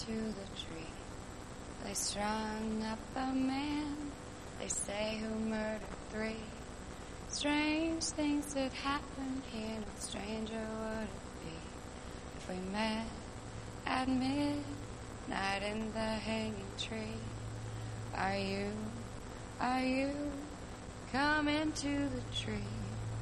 into the tree. They strung up a man, they say, who murdered 3. Strange things that happened here, no stranger would it be if we met at midnight in the hanging tree. Are you coming to the tree?